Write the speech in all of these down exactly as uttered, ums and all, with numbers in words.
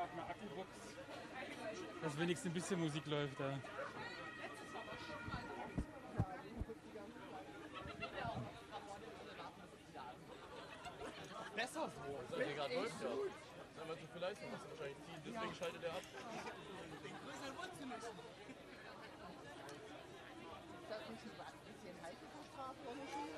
eine Akkubox, dass wenigstens ein bisschen Musik läuft da. Besser so. Das ist gerade läuft ja. Wenn man zu viel Leistung hast, wahrscheinlich ziehen. Deswegen schaltet er ab. Den größeren Mund zu müssen. Ist das nicht ein bisschen heiße Strafe ohne Schuhe?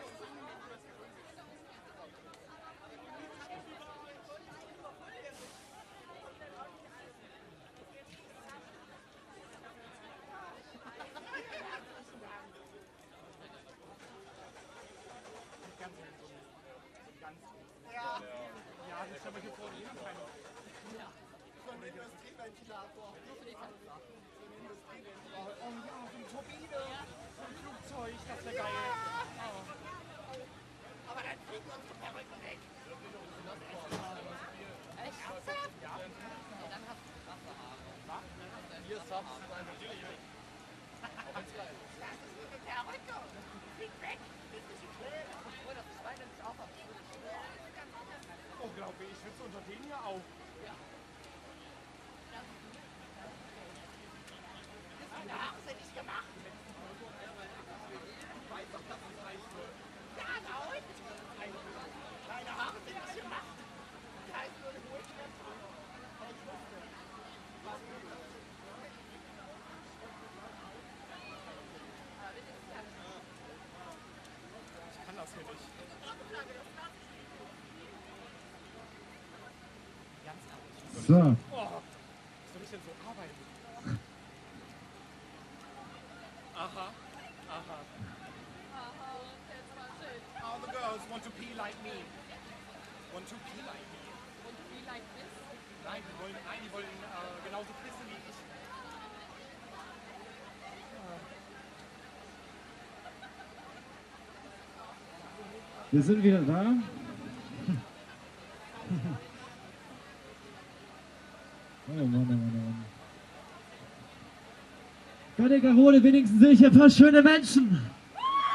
Ja, ja, das ist aber hier vorne eben kein. Ja. Von dem Industrieventilator. Nur für die Kanzler. Oh ja, so ein Turbine. So ein Flugzeug, das wäre geil. Ja. Aber dann fliegen uns doch der Rücken weg. Echt? Ernsthaft? Ja. Ja, dann hast du krasse Haare. Was? Hier ist Subs. Auch ins Leid. Das ist nur der Rücken. Flieg weg. Das ist nicht schlimm. Oh, das ist Bein nämlich auch ab. Oh, glaube ich, schwitze unter denen hier auch. Ja. Meine Haare sind nicht gemacht. Ich weiß doch, dass es heißt nur. Ja, na und? Meine Haare sind nicht gemacht. Das heißt nur, ich muss schwer tun. Ich wusste. Was ist das? Ich kann das hier nicht. So. Oh, soll ich denn so arbeiten? Aha, aha. All the girls want to pee like me. Want to pee like me. Want to pee like this? Nein, die wollen, nein, die wollen äh, genauso pissen wie ich. Wir sind wieder da. Oh Mann, oh Mann, oh Mann. Bei der Garode wenigstens sehe ich ein paar schöne Menschen.